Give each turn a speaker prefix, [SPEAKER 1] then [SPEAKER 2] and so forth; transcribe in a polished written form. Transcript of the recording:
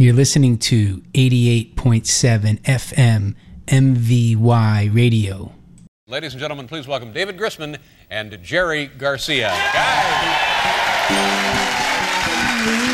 [SPEAKER 1] You're listening to 88.7 FM MVY Radio.
[SPEAKER 2] Ladies and gentlemen, please welcome David Grisman and Jerry Garcia. Guys.